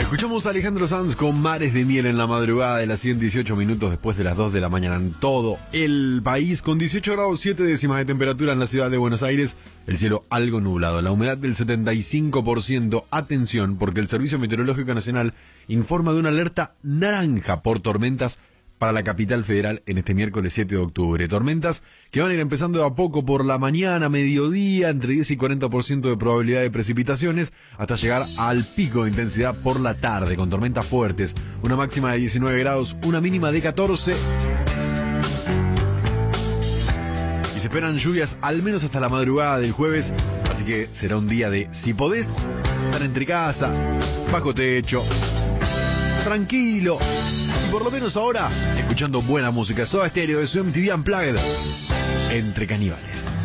Escuchamos a Alejandro Sanz con Mares de Miel en la madrugada de las 118 minutos después de las 2 de la mañana en todo el país, con 18 grados 7 décimas de temperatura en la ciudad de Buenos Aires, el cielo algo nublado, la humedad del 75%, atención porque el Servicio Meteorológico Nacional informa de una alerta naranja por tormentas para la capital federal en este miércoles 7 de octubre. Tormentas que van a ir empezando de a poco por la mañana, mediodía, entre 10 y 40% de probabilidad de precipitaciones, hasta llegar al pico de intensidad por la tarde, con tormentas fuertes, una máxima de 19 grados, una mínima de 14. Y se esperan lluvias al menos hasta la madrugada del jueves, así que será un día de, si podés, estar entre casa, bajo techo, tranquilo, y por lo menos ahora, escuchando buena música. Soda Stereo de su MTV Unplugged, Entre Caníbales.